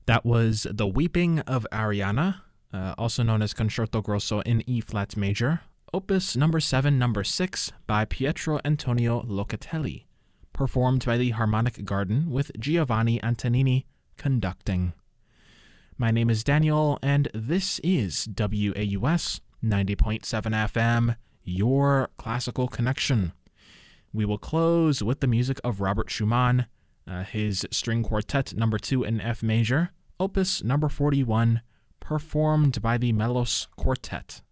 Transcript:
That was The Weeping of Ariana, also known as Concerto Grosso in E flat major, opus number 7, number 6 by Pietro Antonio Locatelli, performed by the Harmonic Garden with Giovanni Antonini conducting. My name is Daniel, and this is WAUS 90.7 FM, your classical connection. We will close with the music of Robert Schumann, his String Quartet number 2 in F major, opus number 41, performed by the Melos Quartet.